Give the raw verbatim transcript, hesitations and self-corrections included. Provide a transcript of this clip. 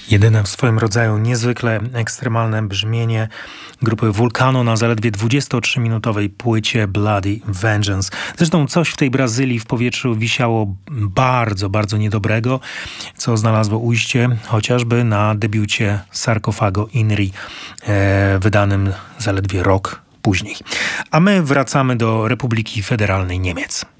Jedyne w swoim rodzaju niezwykle ekstremalne brzmienie grupy Vulcano na zaledwie dwudziestotrzyminutowej płycie Bloody Vengeance. Zresztą coś w tej Brazylii w powietrzu wisiało bardzo, bardzo niedobrego, co znalazło ujście chociażby na debiucie Sarkofago Inri, e, wydanym zaledwie rok później. A my wracamy do Republiki Federalnej Niemiec.